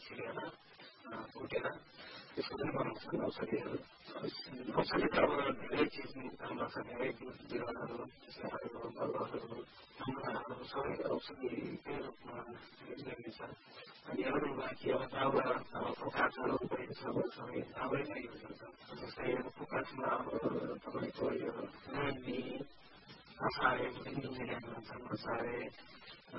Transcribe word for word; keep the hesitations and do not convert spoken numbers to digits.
छिलेर कुटेर त्यसको पनि बनाउँछ औषधिहरू। औषधि त अब धेरै चिजमा छ, धेरै बिरुवाहरू, दलहरू, अमलाहरू सबै औषधिकै रूपमा गरिन्छ। अनि अरू बाँकी अब दाउरा पोकाचोहरू पनि छ, सबै दाउरै नै युज हुन्छ। जस्तै पोकाचोमा अब तपाईँको यो मेन्डी, कसारे, मेन्डी भन्छन्, कसारे